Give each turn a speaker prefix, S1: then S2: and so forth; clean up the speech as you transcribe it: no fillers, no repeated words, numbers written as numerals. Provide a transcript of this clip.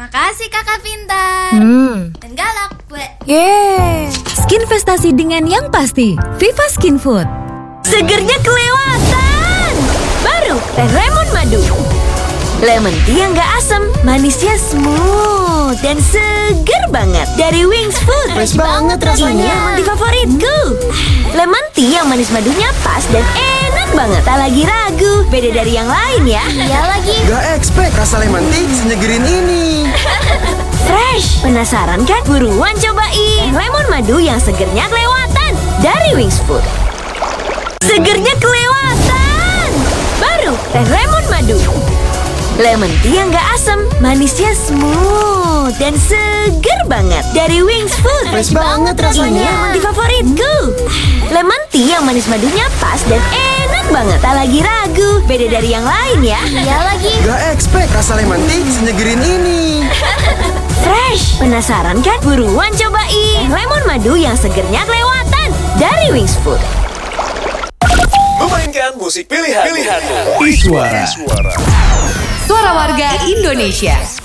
S1: Makasih kakak pintar dan galak, gue.
S2: Yeay, skinvestasi dengan yang pasti. Viva Skin Food.
S3: Segernya kelewatan. Baru teh lemon madu. Lemon tea yang gak asam, manisnya smooth dan seger banget. Dari Wings Food.
S4: Fresh banget rasanya.
S3: Ini di favoritku. Lemon tea yang manis madunya pas dan enak banget. Tak lagi ragu, beda dari yang lain ya.
S1: Iya lagi.
S4: Gak expect rasa lemon tea senyegerin ini.
S3: Fresh, penasaran kan? Buruan cobain lemon madu yang segernya kelewatan dari Wings Food. Segernya kelewatan. Baru teh lemon madu. Lemon tea yang gak asam, manisnya smooth dan seger banget. Dari Wings Food.
S4: Fresh banget rasanya.
S3: Ini di favoritku. Lemon tea yang manis madunya pas dan enak banget. Tak lagi ragu, beda dari yang lain ya.
S1: Iya lagi.
S4: Gak expect rasa lemon tea senyegerin ini.
S3: Fresh, penasaran kan? Buruan cobain lemon madu yang segernya kelewatan dari Wings Food.
S5: Memainkan musik pilihan.
S6: Iswara.
S2: Suara warga Indonesia.